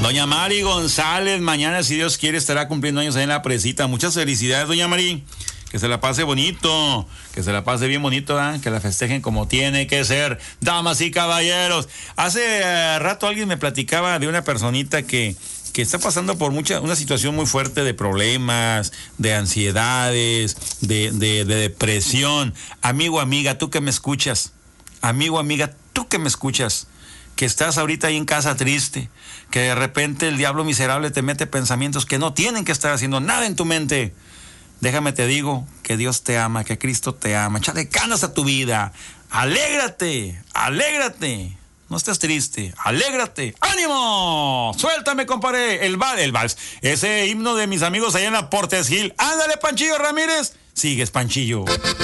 Doña Mari González, mañana, si Dios quiere, estará cumpliendo años ahí en la presita. Muchas felicidades, doña Mari. Que se la pase bonito, que se la pase bien bonito, ¿eh? Que la festejen como tiene que ser, damas y caballeros. Hace rato alguien me platicaba de una personita que está pasando por una situación muy fuerte de problemas, de ansiedades, de depresión. Amigo, amiga, tú que me escuchas, amigo, amiga, tú que me escuchas, que estás ahorita ahí en casa triste, que de repente el diablo miserable te mete pensamientos que no tienen que estar haciendo nada en tu mente. Déjame te digo que Dios te ama, que Cristo te ama. Échale ganas a tu vida. Alégrate, alégrate. No estés triste, alégrate. ¡Ánimo! Suéltame, compadre. El vals. Ese himno de mis amigos allá en la Portes Gil. Ándale, Panchillo Ramírez. Sigues, Panchillo.